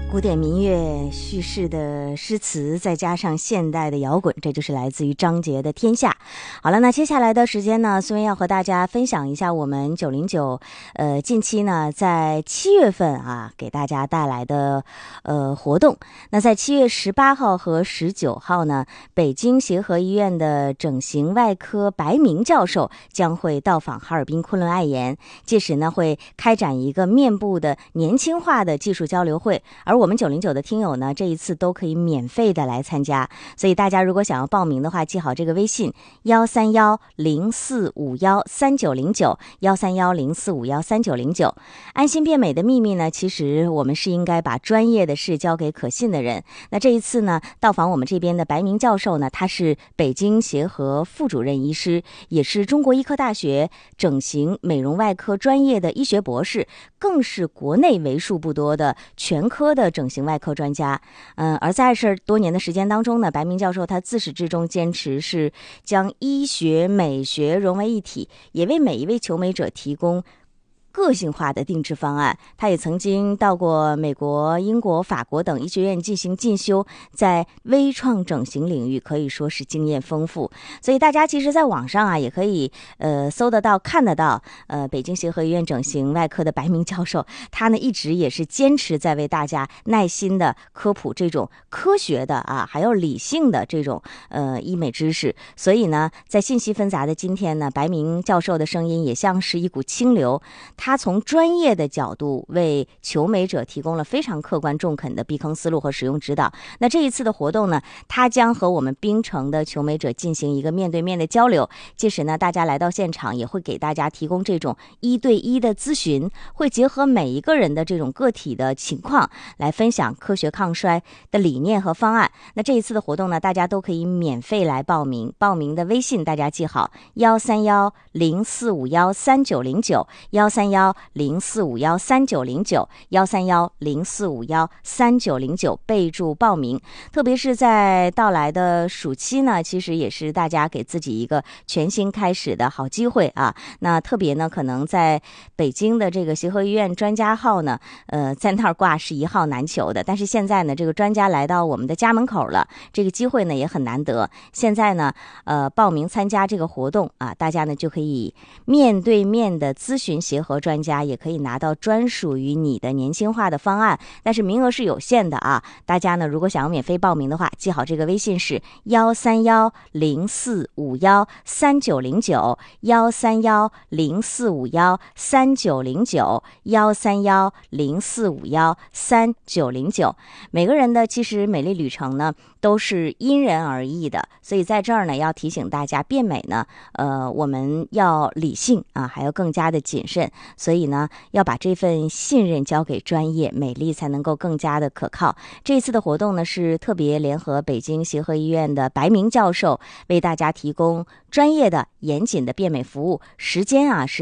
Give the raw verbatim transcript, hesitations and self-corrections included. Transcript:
古典民乐叙事的诗词，再加上现代的摇滚，这就是来自于张杰的《天下》。好了，那接下来的时间呢，孙要和大家分享一下我们九零九呃近期呢在七月份啊给大家带来的呃活动。那在七月十八号和十九号呢，北京协和医院的整形外科白明教授将会到访哈尔滨昆仑爱研，届时呢会开展一个面部的年轻化的技术交流会，而我们九零九的听友呢，这一次都可以免费的来参加，所以大家如果想要报名的话，记好这个微信幺三幺零四五幺三九零九幺三幺零四五幺三九零九。安心变美的秘密呢，其实我们是应该把专业的事交给可信的人。那这一次呢，到访我们这边的白明教授呢，他是北京协和副主任医师，也是中国医科大学整形美容外科专业的医学博士，更是国内为数不多的全科的整形外科专家。嗯，而在这多年的时间当中呢，白明教授他自始至终坚持是将医学美学融为一体，也为每一位求美者提供个性化的定制方案。他也曾经到过美国、英国、法国等医学院进行进修，在微创整形领域可以说是经验丰富。所以大家其实在网上啊也可以呃搜得到、看得到呃北京协和医院整形外科的白明教授，他呢一直也是坚持在为大家耐心的科普这种科学的啊还有理性的这种呃医美知识。所以呢，在信息纷杂的今天呢，白明教授的声音也像是一股清流，他从专业的角度为求美者提供了非常客观中肯的避坑思路和使用指导。那这一次的活动呢，他将和我们槟城的求美者进行一个面对面的交流，届时呢，大家来到现场也会给大家提供这种一对一的咨询，会结合每一个人的这种个体的情况来分享科学抗衰的理念和方案。那这一次的活动呢，大家都可以免费来报名，报名的微信大家记好幺三幺零四五幺三九零九幺三幺零四五幺三九零九幺三幺零四五幺三九零九，备注报名。特别是在到来的暑期呢，其实也是大家给自己一个全新开始的好机会啊。那特别呢，可能在北京的这个协和医院专家号呢，呃，在那儿挂是一号难求的。但是现在呢，这个专家来到我们的家门口了，这个机会呢也很难得。现在呢，呃，报名参加这个活动啊，大家呢就可以面对面的咨询协和专家，也可以拿到专属于你的年轻化的方案。但是名额是有限的啊，大家呢如果想要免费报名的话，记好这个微信是幺三幺零四五幺三九零九幺三幺零四五幺三九零九幺三幺零四五幺三九零九。每个人的其实美丽旅程呢都是因人而异的，所以在这儿呢要提醒大家，变美呢呃我们要理性啊，还要更加的谨慎，所以呢要把这份信任交给专业，美丽才能够更加的可靠。这一次的活动呢是特别联合北京协和医院的白明教授为大家提供专业的严谨的变美服务，时间啊是